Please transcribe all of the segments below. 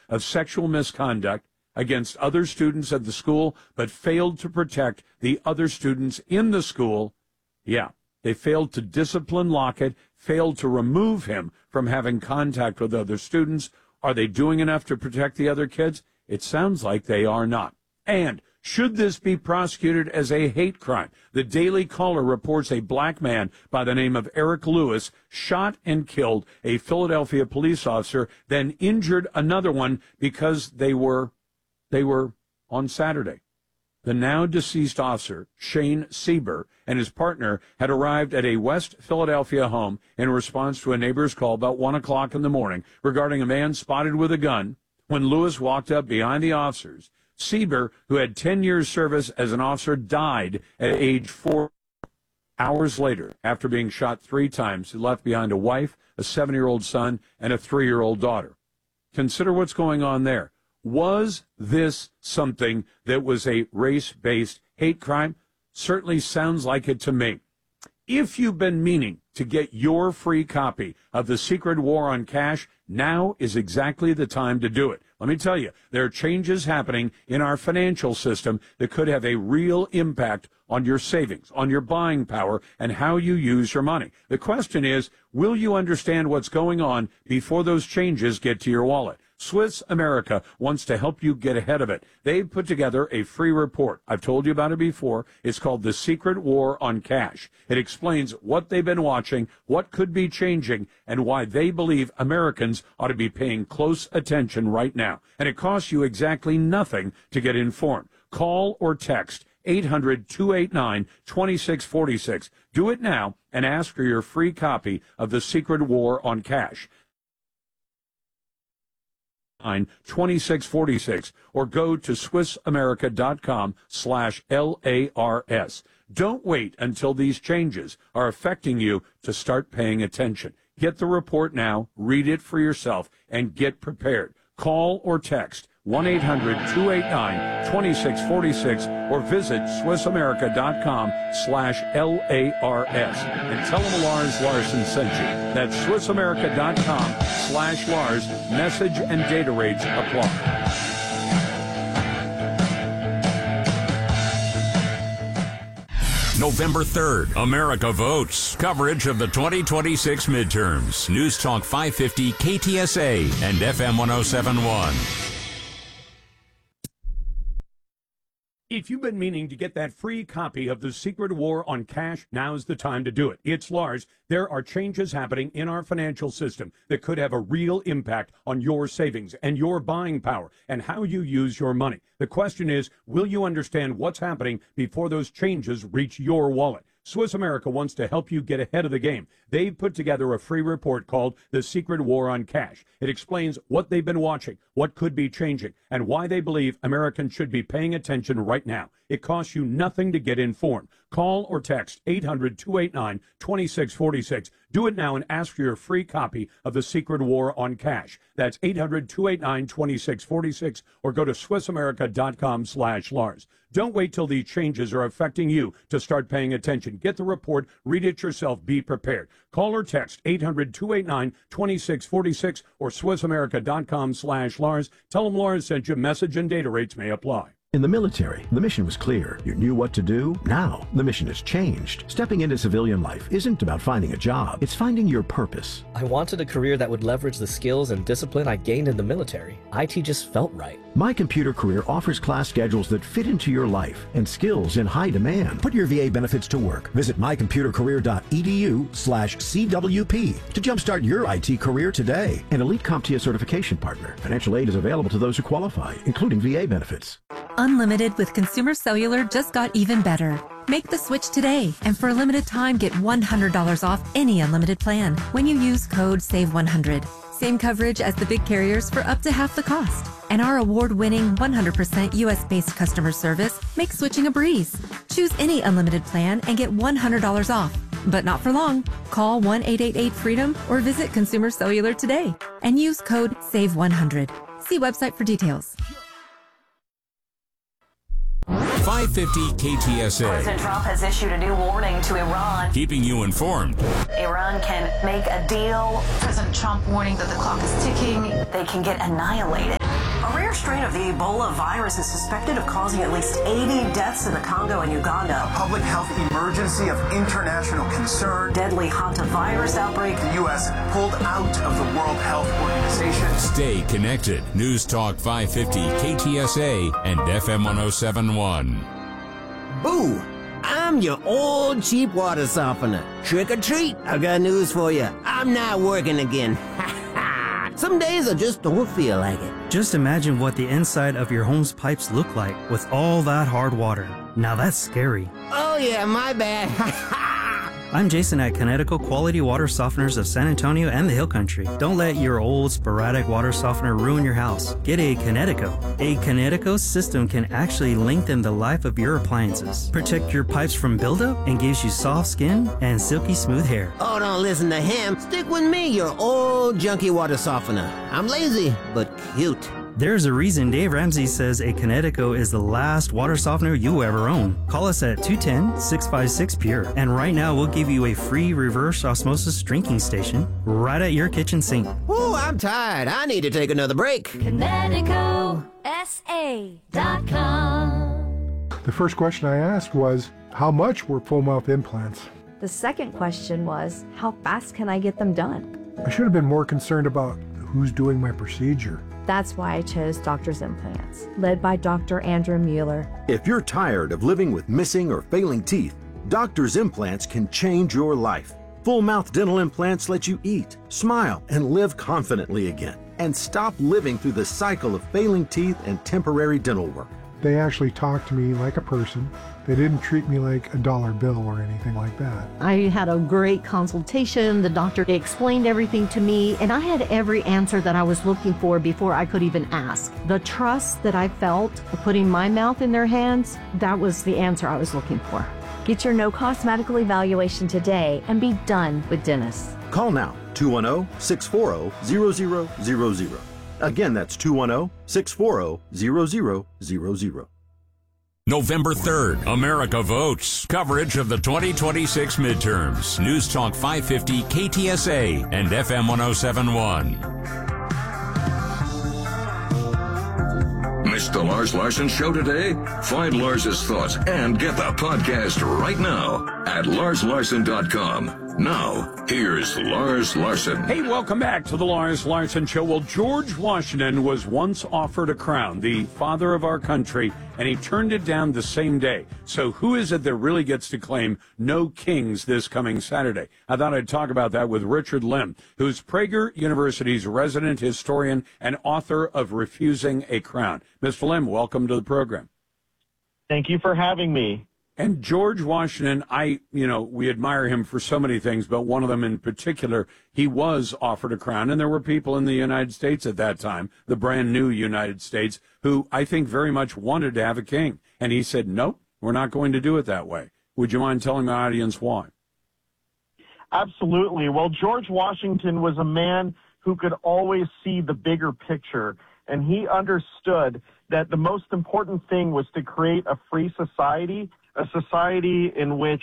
of sexual misconduct against other students at the school, but failed to protect the other students in the school. Yeah, they failed to discipline Lockett, failed to remove him from having contact with other students. Are they doing enough to protect the other kids? It sounds like they are not. And should this be prosecuted as a hate crime? The Daily Caller reports a black man by the name of Eric Lewis shot and killed a Philadelphia police officer, then injured another one because they were on Saturday. The now deceased officer, Shane Sieber, and his partner had arrived at a West Philadelphia home in response to a neighbor's call about 1 o'clock in the morning regarding a man spotted with a gun. When Lewis walked up behind the officers, Sieber, who had 10 years service as an officer, died at age 4. Hours later, after being shot 3 times, he left behind a wife, a 7-year-old son, and a 3-year-old daughter. Consider what's going on there. Was this something that was a race-based hate crime? Certainly sounds like it to me. If you've been meaning to get your free copy of The Secret War on Cash, now is exactly the time to do it. Let me tell you, there are changes happening in our financial system that could have a real impact on your savings, on your buying power, and how you use your money. The question is, will you understand what's going on before those changes get to your wallet? Swiss America wants to help you get ahead of it. They've put together a free report. I've told you about it before. It's called The Secret War on Cash. It explains what they've been watching, what could be changing, and why they believe Americans ought to be paying close attention right now. And it costs you exactly nothing to get informed. Call or text 800-289-2646. Do it now and ask for your free copy of The Secret War on Cash. 2646, or go to SwissAmerica.com/LARS. Don't wait until these changes are affecting you to start paying attention. Get the report now, read it for yourself, and get prepared. Call or text 1-800-289-2646 or visit SwissAmerica.com/LARS and tell them Lars Larson sent you. That's SwissAmerica.com/Lars. Message and data rates apply. November 3rd, America votes. Coverage of the 2026 midterms. News Talk 550 KTSA and FM 1071. If you've been meaning to get that free copy of The Secret War on Cash, now's the time to do it. It's Lars. There are changes happening in our financial system that could have a real impact on your savings and your buying power and how you use your money. The question is, will you understand what's happening before those changes reach your wallet? Swiss America wants to help you get ahead of the game. They've put together a free report called The Secret War on Cash. It explains what they've been watching, what could be changing, and why they believe Americans should be paying attention right now. It costs you nothing to get informed. Call or text 800-289-2646. Do it now and ask for your free copy of The Secret War on Cash. That's 800-289-2646 or go to SwissAmerica.com/Lars. Don't wait till these changes are affecting you to start paying attention. Get the report, read it yourself, be prepared. Call or text 800-289-2646 or SwissAmerica.com/Lars. Tell them Lars sent you. Message and data rates may apply. In the military, the mission was clear. You knew what to do. Now, the mission has changed. Stepping into civilian life isn't about finding a job. It's finding your purpose. I wanted a career that would leverage the skills and discipline I gained in the military. IT just felt right. My Computer Career offers class schedules that fit into your life and skills in high demand. Put your VA benefits to work. Visit mycomputercareer.edu/CWP to jumpstart your IT career today. An elite CompTIA certification partner. Financial aid is available to those who qualify, including VA benefits. Unlimited with Consumer Cellular just got even better. Make the switch today, and for a limited time, get $100 off any unlimited plan when you use code SAVE100. Same coverage as the big carriers for up to half the cost. And our award-winning 100% U.S.-based customer service makes switching a breeze. Choose any unlimited plan and get $100 off. But not for long. Call 1-888-FREEDOM or visit Consumer Cellular today and use code SAVE100. See website for details. 550 KTSA. President Trump has issued a new warning to Iran. Keeping you informed. Iran can make a deal. President Trump warning that the clock is ticking. They can get annihilated. rare strain of the Ebola virus is suspected of causing at least 80 deaths in the Congo and Uganda. A public health emergency of international concern. Deadly hantavirus outbreak. The U.S. pulled out of the World Health Organization. Stay connected. News Talk 550 KTSA and FM 1071. Boo! I'm your old cheap water softener. Trick or treat, I got news for you. I'm not working again. Ha ha! Some days I just don't feel like it. Just imagine what the inside of your home's pipes look like with all that hard water. Now that's scary. Oh yeah, my bad. Ha ha! I'm Jason at Connecticut Quality Water Softeners of San Antonio and the Hill Country. Don't let your old sporadic water softener ruin your house. Get a Connecticut. A Connecticut system can actually lengthen the life of your appliances, protect your pipes from buildup, and gives you soft skin and silky smooth hair. Oh, don't listen to him. Stick with me, your old junky water softener. I'm lazy, but cute. There's a reason Dave Ramsey says a Connecticut is the last water softener you ever own. Call us at 210-656-PURE, and right now we'll give you a free reverse osmosis drinking station right at your kitchen sink. Oh, I'm tired. I need to take another break. ConnecticutSA.com. The first question I asked was, how much were full mouth implants? The second question was, how fast can I get them done? I should have been more concerned about who's doing my procedure. That's why I chose Doctor's Implants, led by Dr. Andrew Mueller. If you're tired of living with missing or failing teeth, Doctor's Implants can change your life. Full mouth dental implants let you eat, smile, and live confidently again, and stop living through the cycle of failing teeth and temporary dental work. They actually talked to me like a person. They didn't treat me like a dollar bill or anything like that. I had a great consultation. The doctor explained everything to me, and I had every answer that I was looking for before I could even ask. The trust that I felt putting my mouth in their hands, that was the answer I was looking for. Get your no-cost medical evaluation today and be done with dentists. Call now, 210-640-0000. Again, that's 210-640-0000. November 3rd, America Votes. Coverage of the 2026 midterms. News Talk 550 KTSA and FM 1071. Missed the Lars Larson Show today? Find Lars's thoughts and get the podcast right now at larslarson.com. Now, here's Lars Larson. Hey, welcome back to the Lars Larson Show. Well, George Washington was once offered a crown, the father of our country, and he turned it down the same day. So who is it that really gets to claim no kings this coming Saturday? I thought I'd talk about that with Richard Lim, who's Prager University's resident historian and author of Refusing a Crown. Mr. Lim, welcome to the program. Thank you for having me. And George Washington, we admire him for so many things, but one of them in particular, he was offered a crown. And there were people in the United States at that time, the brand new United States, who I think very much wanted to have a king. And he said, nope, we're not going to do it that way. Would you mind telling the audience why? Absolutely. Well, George Washington was a man who could always see the bigger picture. And he understood that the most important thing was to create a free society, a society in which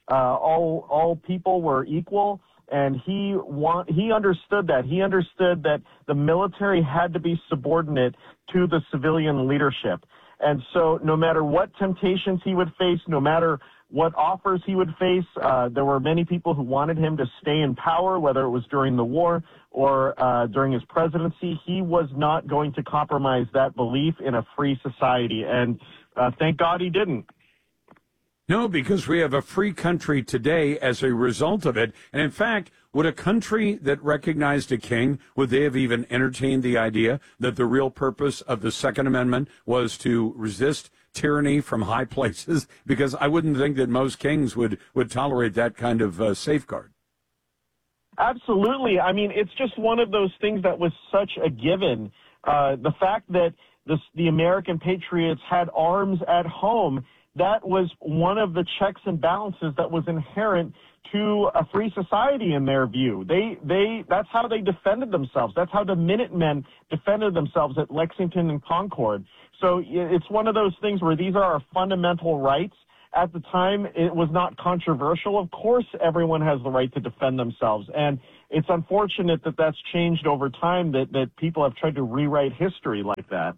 all people were equal, and he understood that. He understood that the military had to be subordinate to the civilian leadership. And so no matter what temptations he would face, no matter what offers he would face, there were many people who wanted him to stay in power, whether it was during the war or during his presidency. He was not going to compromise that belief in a free society, and thank God he didn't. No, because we have a free country today as a result of it. And in fact, would a country that recognized a king, would they have even entertained the idea that the real purpose of the Second Amendment was to resist tyranny from high places? Because I wouldn't think that most kings would tolerate that kind of safeguard. Absolutely. I mean, it's just one of those things that was such a given. The fact that the American patriots had arms at home, that was one of the checks and balances that was inherent to a free society in their view. That's how they defended themselves. That's how the Minutemen defended themselves at Lexington and Concord. So it's one of those things where these are our fundamental rights. At the time, it was not controversial. Of course, everyone has the right to defend themselves. And it's unfortunate that that's changed over time, that people have tried to rewrite history like that.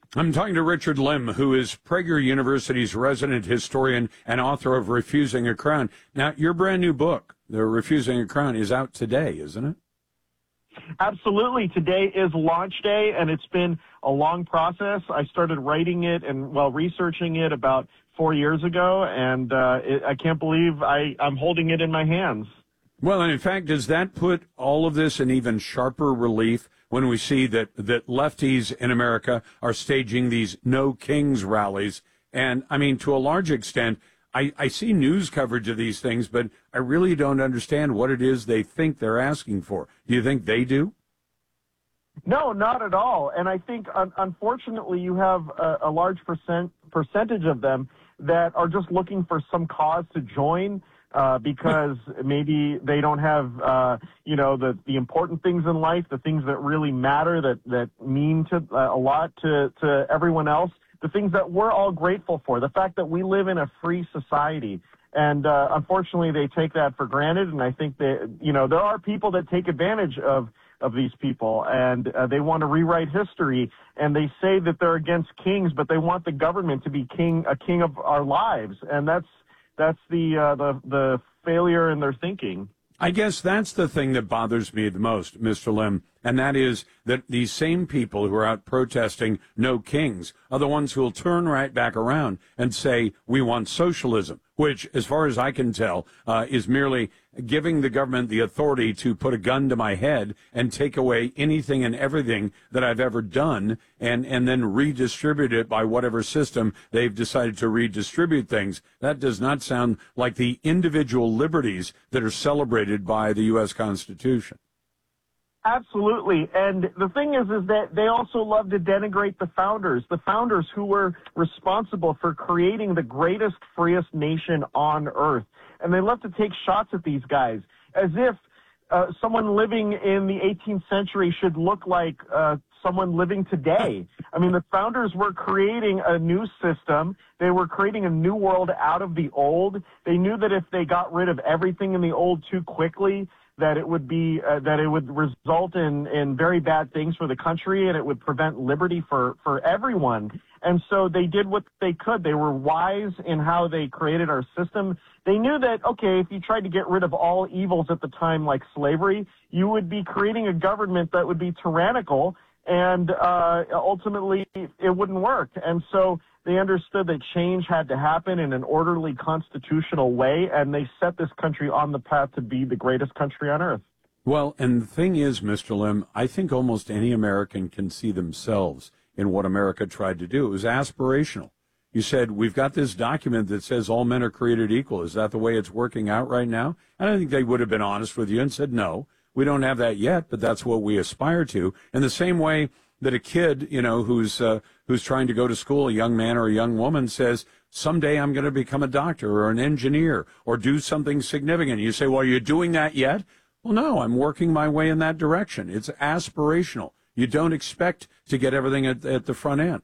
I'm talking to Richard Lim, who is Prager University's resident historian and author of Refusing a Crown. Now, your brand new book, The Refusing a Crown, is out today, isn't it? Absolutely. Today is launch day, and it's been a long process. I started writing it and, researching it about 4 years ago, and I can't believe I'm holding it in my hands. Well, and in fact, does that put all of this in even sharper relief when we see that lefties in America are staging these No Kings rallies? And, I mean, to a large extent, I see news coverage of these things, but I really don't understand what it is they think they're asking for. Do you think they do? No, not at all. And I think, unfortunately, you have a large percentage of them that are just looking for some cause to join because maybe they don't have, the important things in life, the things that really matter, that mean a lot to everyone else, the things that we're all grateful for, the fact that we live in a free society. And unfortunately, they take that for granted. And I think that, there are people that take advantage of these people, and they want to rewrite history, and they say that they're against kings, but they want the government to be a king of our lives. And that's the failure in their thinking. I guess that's the thing that bothers me the most, Mr. Lim, and that is that these same people who are out protesting No Kings are the ones who will turn right back around and say, we want socialism, which, as far as I can tell, is merely giving the government the authority to put a gun to my head and take away anything and everything that I've ever done and then redistribute it by whatever system they've decided to redistribute things. That does not sound like the individual liberties that are celebrated by the U.S. Constitution. Absolutely. And the thing is that they also love to denigrate the founders who were responsible for creating the greatest, freest nation on earth. And they love to take shots at these guys as if someone living in the 18th century should look like someone living today. I mean, the founders were creating a new system. They were creating a new world out of the old. They knew that if they got rid of everything in the old too quickly, that it would result in very bad things for the country, and it would prevent liberty for everyone. And so they did what they could. They were wise in how they created our system. They knew that, okay, if you tried to get rid of all evils at the time, like slavery, you would be creating a government that would be tyrannical, and ultimately it wouldn't work. And so they understood that change had to happen in an orderly constitutional way, and they set this country on the path to be the greatest country on earth. Well, and the thing is, Mr. Lim, I think almost any American can see themselves in what America tried to do. It was aspirational. You said, we've got this document that says all men are created equal. Is that the way it's working out right now? And I think they would have been honest with you and said, no, we don't have that yet, but that's what we aspire to. In the same way that a kid, who's trying to go to school, a young man or a young woman, says, someday I'm going to become a doctor or an engineer or do something significant. You say, well, are you doing that yet? Well, no, I'm working my way in that direction. It's aspirational. You don't expect to get everything at the front end.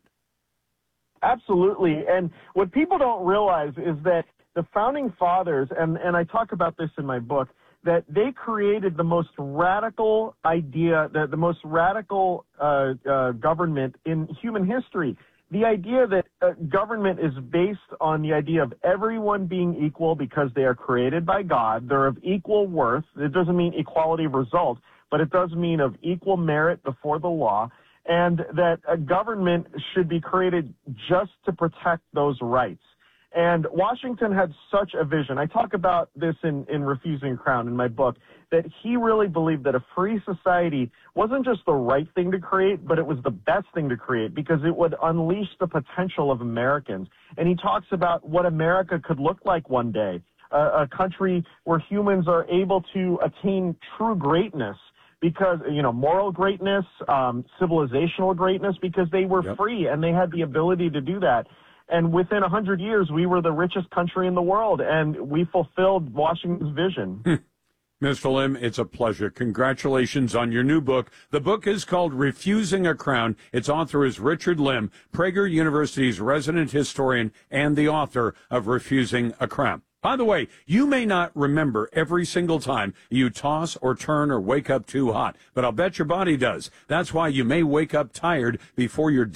Absolutely. And what people don't realize is that the founding fathers, and I talk about this in my book, that they created the most radical idea, the most radical government in human history. The idea that government is based on the idea of everyone being equal because they are created by God. They're of equal worth. It doesn't mean equality of result, but it does mean of equal merit before the law, and that a government should be created just to protect those rights. And Washington had such a vision. I talk about this in Refusing a Crown in my book, that he really believed that a free society wasn't just the right thing to create, but it was the best thing to create because it would unleash the potential of Americans. And he talks about what America could look like one day, a country where humans are able to attain true greatness because, moral greatness, civilizational greatness, because they were free and they had the ability to do that. And within 100 years, we were the richest country in the world, and we fulfilled Washington's vision. Mr. Lim, it's a pleasure. Congratulations on your new book. The book is called Refusing a Crown. Its author is Richard Lim, Prager University's resident historian and the author of Refusing a Crown. By the way, you may not remember every single time you toss or turn or wake up too hot, but I'll bet your body does. That's why you may wake up tired before your